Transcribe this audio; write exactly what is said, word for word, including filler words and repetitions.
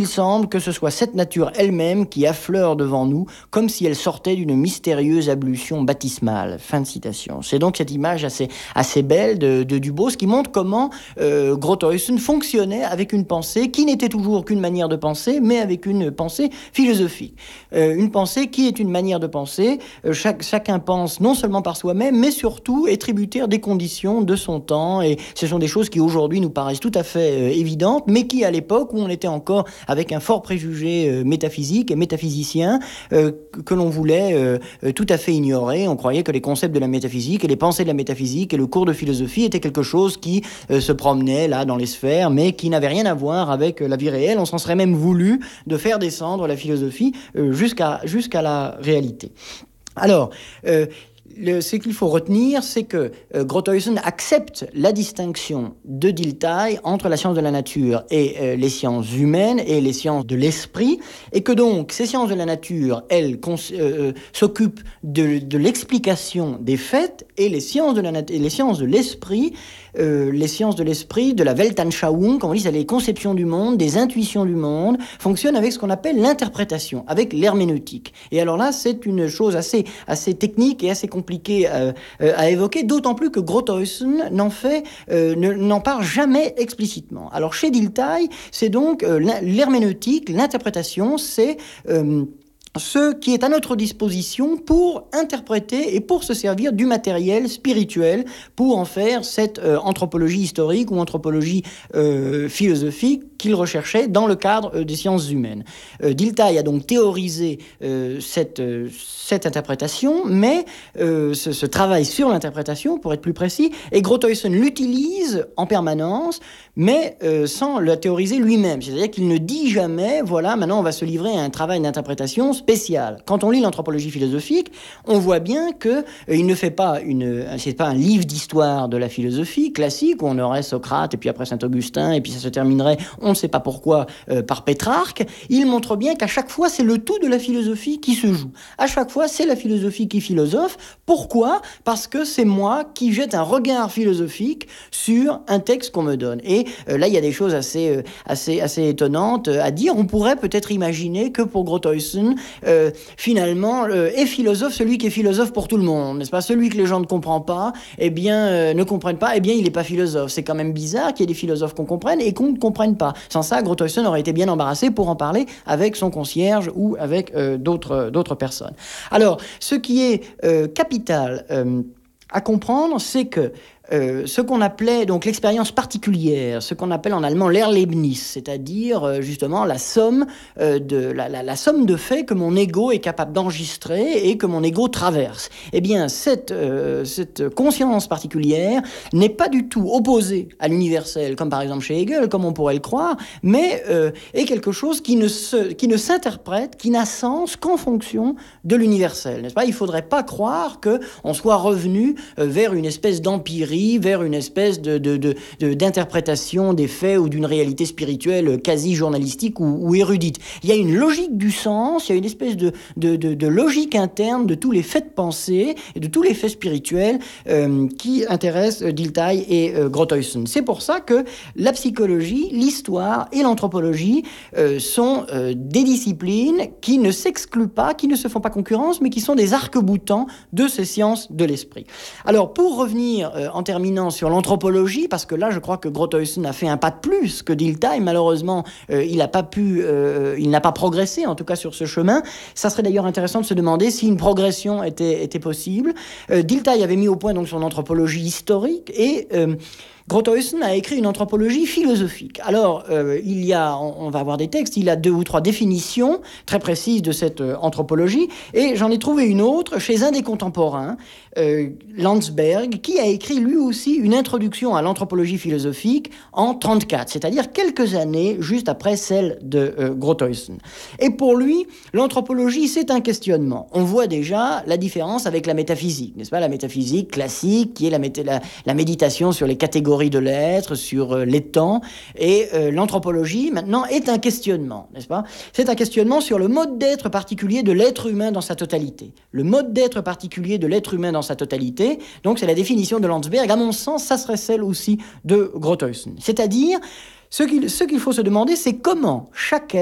il semble que ce soit cette nature elle-même qui affleure devant nous, comme si elle sortait d'une mystérieuse ablution baptismale. Fin de citation. C'est donc cette image assez, assez belle de, de Dubos qui montre comment euh, Grotthuysen fonctionnait avec une pensée qui n'était toujours qu'une manière de penser, mais avec une pensée philosophique. Euh, une pensée qui est une manière de penser. Euh, chaque, chacun pense non seulement par soi-même, mais surtout est tributaire des conditions de son temps. Et ce sont des choses qui aujourd'hui nous paraissent tout à fait euh, évidentes, mais qui à l'époque où on était encore avec un fort préjugé euh, métaphysique et métaphysicien euh, que l'on voulait euh, euh, tout à fait ignorer. On croyait que les concepts de la métaphysique et les pensées de la métaphysique et le cours de philosophie étaient quelque chose qui euh, se promenait là dans les sphères, mais qui n'avait rien à voir avec euh, la vie réelle. On s'en serait même voulu de faire descendre la philosophie euh, jusqu'à, jusqu'à la réalité. Alors, euh, Le, ce qu'il faut retenir, c'est que euh, Grotthuysen accepte la distinction de Dilthey entre la science de la nature et euh, les sciences humaines et les sciences de l'esprit, et que donc ces sciences de la nature, elles, euh, s'occupent de, de l'explication des faits, et les sciences de la nat- et les sciences de l'esprit, euh, les sciences de l'esprit, de la Weltanschauung, comme on dit, c'est les conceptions du monde, des intuitions du monde, fonctionnent avec ce qu'on appelle l'interprétation, avec l'herméneutique. Et alors là, c'est une chose assez, assez technique et assez compliquée à, à évoquer, d'autant plus que Grotthuysen n'en fait, euh, ne, n'en parle jamais explicitement. Alors chez Dilthey, c'est donc euh, l'herméneutique, l'interprétation, c'est euh, ce qui est à notre disposition pour interpréter et pour se servir du matériel spirituel pour en faire cette euh, anthropologie historique ou anthropologie euh, philosophique qu'il recherchait dans le cadre euh, des sciences humaines. Euh, Dilthey a donc théorisé euh, cette, euh, cette interprétation, mais euh, ce, ce travail sur l'interprétation, pour être plus précis, et Grotthuysen l'utilise en permanence, mais euh, sans la théoriser lui-même. C'est-à-dire qu'il ne dit jamais, voilà, maintenant on va se livrer à un travail d'interprétation spécial. Quand on lit l'anthropologie philosophique, on voit bien que euh, il ne fait pas une, c'est pas un livre d'histoire de la philosophie classique où on aurait Socrate et puis après Saint-Augustin et puis ça se terminerait, on ne sait pas pourquoi, euh, par Pétrarque. Il montre bien qu'à chaque fois c'est le tout de la philosophie qui se joue. À chaque fois c'est la philosophie qui philosophe. Pourquoi ? Parce que c'est moi qui jette un regard philosophique sur un texte qu'on me donne. Et euh, là il y a des choses assez, euh, assez, assez étonnantes à dire. On pourrait peut-être imaginer que pour Grotthuysen, Euh, finalement, euh, est philosophe celui qui est philosophe pour tout le monde, n'est-ce pas ? Celui que les gens ne comprennent pas, eh bien, euh, ne comprennent pas, eh bien, il n'est pas philosophe. C'est quand même bizarre qu'il y ait des philosophes qu'on comprenne et qu'on ne comprenne pas. Sans ça, Grotthuysen aurait été bien embarrassé pour en parler avec son concierge ou avec euh, d'autres, d'autres personnes. Alors, ce qui est euh, capital euh, à comprendre, c'est que Euh, ce qu'on appelait donc l'expérience particulière, ce qu'on appelle en allemand l'Erlebnis, c'est-à-dire euh, justement la somme euh, de la, la, la somme de faits que mon ego est capable d'enregistrer et que mon ego traverse. Eh bien, cette euh, cette conscience particulière n'est pas du tout opposée à l'universel, comme par exemple chez Hegel, comme on pourrait le croire, mais euh, est quelque chose qui ne se qui ne s'interprète, qui n'a sens qu'en fonction de l'universel, n'est-ce pas ? Il faudrait pas croire que on soit revenu euh, vers une espèce d'empirie, vers une espèce de, de, de, de, d'interprétation des faits ou d'une réalité spirituelle quasi journalistique ou, ou érudite. Il y a une logique du sens, il y a une espèce de, de, de, de logique interne de tous les faits de pensée et de tous les faits spirituels euh, qui intéressent Dilthey et euh, Grotthuysen. C'est pour ça que la psychologie, l'histoire et l'anthropologie euh, sont euh, des disciplines qui ne s'excluent pas, qui ne se font pas concurrence, mais qui sont des arcs-boutants de ces sciences de l'esprit. Alors, pour revenir euh, en terminant sur l'anthropologie, parce que là, je crois que Grotthuysen a fait un pas de plus que Dilthey. Malheureusement, euh, il n'a pas pu, euh, il n'a pas progressé, en tout cas sur ce chemin. Ça serait d'ailleurs intéressant de se demander si une progression était, était possible. Euh, Dilthey avait mis au point donc son anthropologie historique et euh, Grotthuysen a écrit une anthropologie philosophique. Alors, euh, il y a, on, on va avoir des textes, il a deux ou trois définitions très précises de cette euh, anthropologie, et j'en ai trouvé une autre chez un des contemporains, euh, Landsberg, qui a écrit lui aussi une introduction à l'anthropologie philosophique en trente-quatre, c'est-à-dire quelques années juste après celle de euh, Grotthuysen. Et pour lui, l'anthropologie, c'est un questionnement. On voit déjà la différence avec la métaphysique, n'est-ce pas ? La métaphysique classique, qui est la, méta- la, la méditation sur les catégories de l'être, sur euh, les temps, et euh, l'anthropologie, maintenant, est un questionnement, n'est-ce pas ? C'est un questionnement sur le mode d'être particulier de l'être humain dans sa totalité. Le mode d'être particulier de l'être humain dans sa totalité, donc c'est la définition de Landsberg. À mon sens, ça serait celle aussi de Grotthuysen. C'est-à-dire, ce qu'il, ce qu'il faut se demander, c'est comment chaque